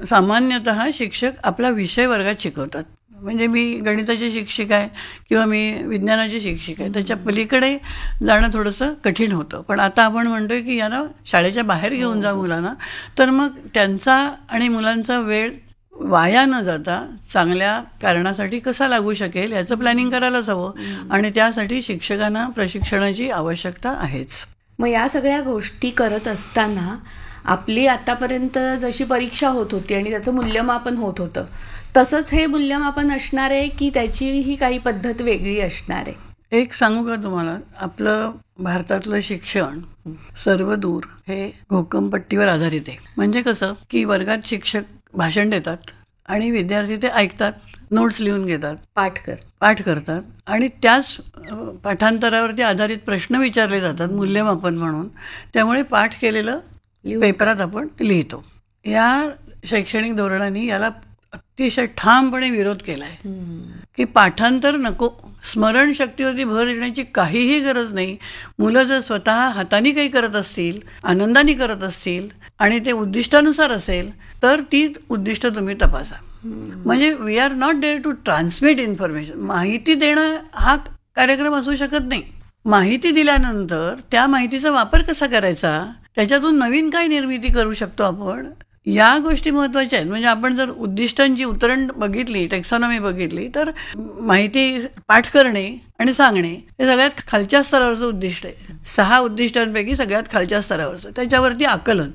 सामान्यतः शिक्षक आपला विषय वर्गात शिकवतात. म्हणजे मी गणिताची शिक्षिका आहे किंवा मी विज्ञानाची शिक्षिका आहे, त्याच्या पलीकडे जाणं थोडंसं कठीण होतं. पण आता आपण म्हणतोय की यांना शाळेच्या बाहेर घेऊन जा मुलांना, तर मग त्यांचा आणि मुलांचा वेळ वाया न जाता चांगल्या कारणासाठी कसा लागू शकेल याचं प्लॅनिंग करायलाच हवं. आणि त्यासाठी शिक्षकांना प्रशिक्षणाची आवश्यकता आहेच. मग या सगळ्या गोष्टी करत असताना आपली आतापर्यंत जशी परीक्षा होत होती आणि त्याचं मूल्यमापन होत होतं, तसंच हे मूल्यमापन असणार आहे की त्याचीही काही पद्धत वेगळी असणार आहे? एक सांगू का तुम्हाला, आपलं भारतातलं शिक्षण सर्वदूर हे घोकंपट्टीवर आधारित आहे. म्हणजे कसं की वर्गात शिक्षक भाषण देतात आणि विद्यार्थी ते ऐकतात, नोट्स लिहून घेतात, पाठ करतात आणि त्याच पाठांतरावरती आधारित प्रश्न विचारले जातात मूल्यमापन म्हणून. त्यामुळे पाठ केलेलं पेपरात आपण लिहितो. या शैक्षणिक धोरणाने याला अतिशय ठामपणे विरोध केला आहे की पाठांतर नको, स्मरणशक्तीवरती भर देण्याची काहीही गरज नाही. मुलं जर स्वतः हाताने काही करत असतील, आनंदाने करत असतील आणि ते उद्दिष्टानुसार असेल तर ती उद्दिष्ट तुम्ही तपासा. म्हणजे we R not there to transmit information. माहिती देणं हा कार्यक्रम असू शकत नाही. माहिती दिल्यानंतर त्या माहितीचा वापर कसा करायचा, त्याच्यातून नवीन काय निर्मिती करू शकतो आपण, या गोष्टी महत्त्वाच्या आहेत. म्हणजे आपण जर उद्दिष्टांची उतरण बघितली, टेक्सॉनॉमी बघितली, तर माहिती पाठ करणे आणि सांगणे हे सगळ्यात खालच्या स्तरावरचं उद्दिष्ट आहे. 6 उद्दिष्टांपैकी सगळ्यात खालच्या स्तरावरचं. त्याच्यावरती आकलन,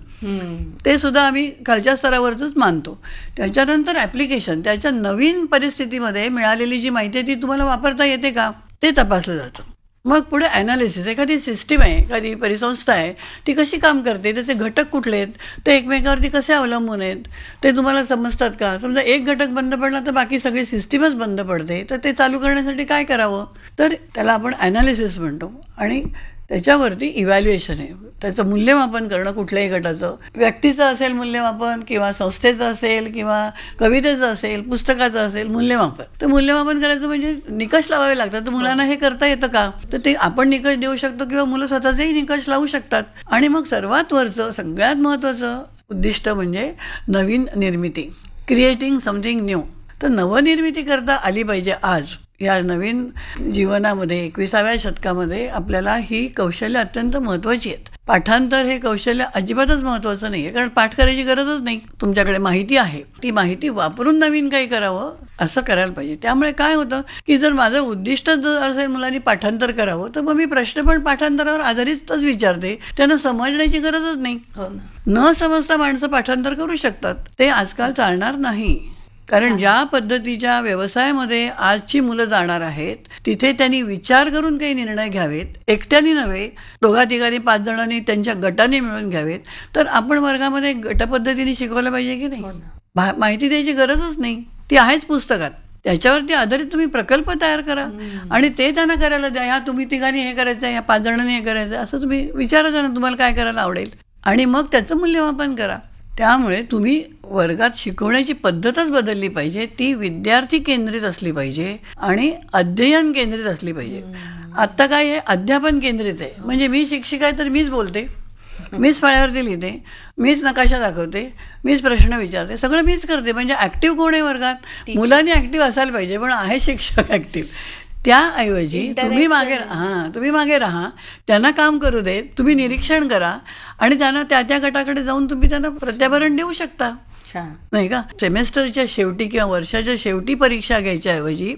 ते सुद्धा आम्ही खालच्या स्तरावरच मानतो. त्याच्यानंतर ऍप्लिकेशन, त्याच्या नवीन परिस्थितीमध्ये मिळालेली जी माहिती आहे ती तुम्हाला वापरता येते का ते तपासलं जातं. मग पुढे ॲनालिसिस, एखादी सिस्टीम आहे, एखादी परिसंस्था आहे, ती कशी काम करते, त्याचे घटक कुठले आहेत, ते एकमेकावरती कसे अवलंबून आहेत, ते तुम्हाला समजतात का. समजा एक घटक बंद पडला तर बाकी सगळी सिस्टीमच बंद पडते, तर ते चालू करण्यासाठी काय करावं, तर त्याला आपण ॲनालिसिस म्हणतो. आणि त्याच्यावरती इव्हॅल्युएशन आहे, त्याचं मूल्यमापन करणं कुठल्याही गटाचं, व्यक्तीचं असेल मूल्यमापन किंवा संस्थेचं असेल किंवा कवितेचं असेल, पुस्तकाचं असेल, मूल्यमापन. तर मूल्यमापन करायचं म्हणजे निकष लावावे लागतात. तर मुलांना हे करता येतं का, तर ते आपण निकष देऊ शकतो किंवा मुलं स्वतःचेही निकष लावू शकतात. आणि मग सर्वात वरचं सगळ्यात महत्त्वाचं उद्दिष्ट म्हणजे नवीन निर्मिती, क्रिएटिंग समथिंग न्यू. तर नवनिर्मिती करता आली पाहिजे. आज या नवीन जीवनामध्ये 21व्या शतकामध्ये आपल्याला ही कौशल्य अत्यंत महत्त्वाची आहेत. पाठांतर हे कौशल्य अजिबातच महत्त्वाचं नाही आहे, कारण पाठ करायची गरजच नाही. तुमच्याकडे माहिती आहे, ती माहिती वापरून नवीन काही करावं असं करायला पाहिजे. त्यामुळे काय होतं की जर माझं उद्दिष्ट जर असेल मुलांनी पाठांतर करावं, तर मग मी प्रश्न पण पाठांतरावर आधारितच विचारते. त्यांना समजण्याची गरजच नाही. न समजता माणसं पाठांतर करू शकतात, ते आजकाल चालणार नाही. कारण ज्या पद्धतीच्या व्यवसायामध्ये आजची मुलं जाणार आहेत, तिथे त्यांनी विचार करून काही निर्णय घ्यावेत, एकट्याने नव्हे, 2-3, 5 जणांनी त्यांच्या गटाने मिळून घ्यावेत. तर आपण वर्गामध्ये गटपद्धतीने शिकवलं पाहिजे की नाही. माहिती द्यायची गरजच नाही, ती आहेच पुस्तकात. त्याच्यावरती आधारित तुम्ही प्रकल्प तयार करा आणि ते त्यांना करायला द्या. ह्या तुम्ही तिघांनी हे करायचं आहे, ह्या 5 जणांनी हे करायचं आहे, असं तुम्ही विचारा त्यांना तुम्हाला काय करायला आवडेल आणि मग त्याचं मूल्यमापन करा. त्यामुळे तुम्ही वर्गात शिकवण्याची पद्धतच बदलली पाहिजे. ती विद्यार्थी केंद्रित असली पाहिजे आणि अध्ययन केंद्रित असली पाहिजे. आत्ता काय आहे, अध्यापन केंद्रित आहे. म्हणजे मी शिक्षिका आहे तर मीच बोलते, मीच फळ्यावरती लिहिते, मीच नकाशा दाखवते, मीच प्रश्न विचारते, सगळं मीच करते. म्हणजे ऍक्टिव्ह कोण आहे वर्गात, मुलांनी ऍक्टिव्ह असायला पाहिजे, पण आहे शिक्षक ऍक्टिव्ह. त्याऐवजी तुम्ही मागे राहा, त्यांना काम करू देत, तुम्ही निरीक्षण करा आणि त्यांना त्या गटाकडे जाऊन तुम्ही त्यांना प्रत्याभरण देऊ शकता, नाही का. सेमेस्टरच्या शेवटी किंवा वर्षाच्या शेवटी परीक्षा घ्यायच्या ऐवजी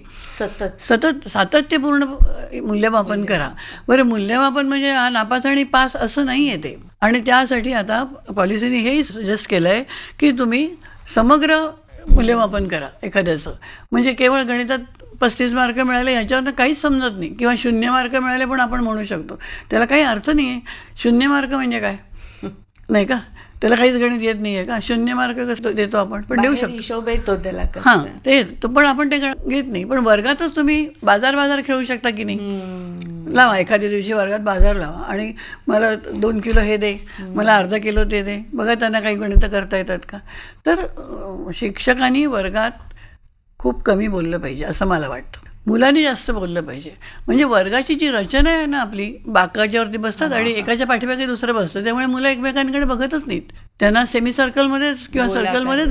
सतत सातत्यपूर्ण मूल्यमापन करा. बरं, मूल्यमापन म्हणजे हा नापास आणि पास असं नाही आहे ते. आणि त्यासाठी आता पॉलिसीने हेही सजेस्ट केलं आहे की तुम्ही समग्र मूल्यमापन करा एखाद्याचं. म्हणजे केवळ गणितात 35 मार्क मिळाले ह्याच्यावरनं काहीच समजत नाही, किंवा 0 मार्क मिळाले पण आपण म्हणू शकतो त्याला काही अर्थ नाही आहे. 0 मार्क म्हणजे काय, नाही का, त्याला काहीच गणित येत नाही आहे का, 0 मार्क कसं देतो आपण, पण देऊ शकतो त्याला. हां, ते पण आपण ते घेत नाही. पण वर्गातच तुम्ही बाजार खेळू शकता की नाही. लावा एखाद्या दिवशी वर्गात बाजार लावा आणि मला 2 किलो हे दे, मला अर्धा किलो ते दे, बघा त्यांना काही गणितं करता येतात का. तर शिक्षकांनी वर्गात खूप कमी बोललं पाहिजे असं मला वाटतं. मुलांनी जास्त बोललं पाहिजे. म्हणजे वर्गाची जी रचना आहे ना आपली, बाकाच्यावरती बसतात आणि एकाच्या पाठीमागे दुसरं बसतं, त्यामुळे मुलं एकमेकांकडे बघतच नाहीत. त्यांना सेमी सर्कलमध्येच किंवा सर्कलमध्येच